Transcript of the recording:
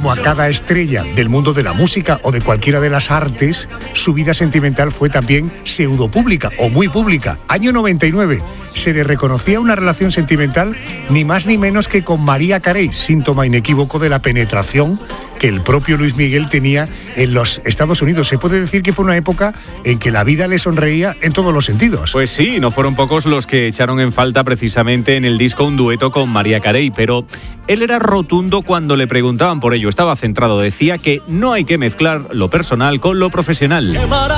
como a cada estrella del mundo de la música o de cualquiera de las artes, su vida sentimental fue también pseudopública o muy pública. Año 99, se le reconocía una relación sentimental ni más ni menos que con Mariah Carey, síntoma inequívoco de la penetración que el propio Luis Miguel tenía en los Estados Unidos. Se puede decir que fue una época en que la vida le sonreía en todos los sentidos. Pues sí, no fueron pocos los que echaron en falta precisamente en el disco un dueto con Mariah Carey, pero él era rotundo cuando le preguntaban por ello. Estaba centrado, decía que no hay que mezclar lo personal con lo profesional.